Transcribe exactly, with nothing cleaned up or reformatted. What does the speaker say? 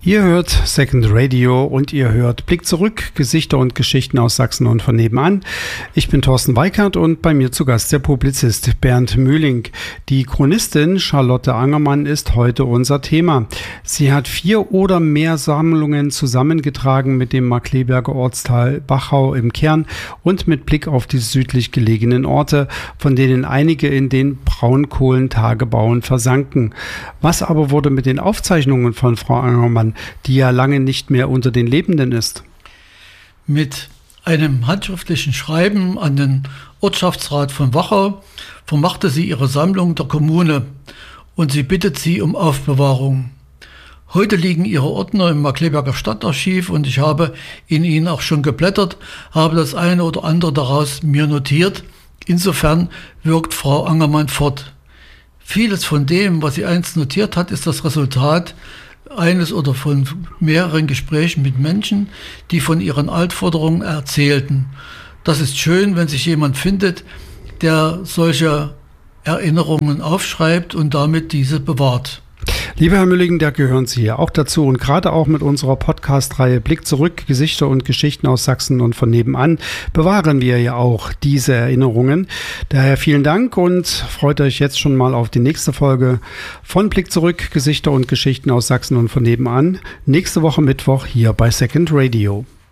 Ihr hört Second Radio und ihr hört Blick zurück, Gesichter und Geschichten aus Sachsen und von nebenan. Ich bin Thorsten Weikert und bei mir zu Gast der Publizist Bernd Mühling. Die Chronistin Charlotte Angermann ist heute unser Thema. Sie hat vier oder mehr Sammlungen zusammengetragen mit dem Markkleeberger Ortsteil Bachau im Kern und mit Blick auf die südlich gelegenen Orte, von denen einige in den Braunkohlentagebauen versanken. Was aber wurde mit den Aufzeichnungen von Frau Angermann, die ja lange nicht mehr unter den Lebenden ist? Mit einem handschriftlichen Schreiben an den Ortschaftsrat von Wachau vermachte sie ihre Sammlung der Kommune und sie bittet sie um Aufbewahrung. Heute liegen ihre Ordner im Markkleeberger Stadtarchiv und ich habe in ihnen auch schon geblättert, habe das eine oder andere daraus mir notiert. Insofern wirkt Frau Angermann fort. Vieles von dem, was sie einst notiert hat, ist das Resultat eines oder von mehreren Gesprächen mit Menschen, die von ihren Altforderungen erzählten. Das ist schön, wenn sich jemand findet, der solche Erinnerungen aufschreibt und damit diese bewahrt. Lieber Herr Mühling, da gehören Sie ja auch dazu und gerade auch mit unserer Podcast-Reihe Blick zurück, Gesichter und Geschichten aus Sachsen und von nebenan bewahren wir ja auch diese Erinnerungen. Daher vielen Dank und freut euch jetzt schon mal auf die nächste Folge von Blick zurück, Gesichter und Geschichten aus Sachsen und von nebenan. Nächste Woche Mittwoch hier bei Second Radio.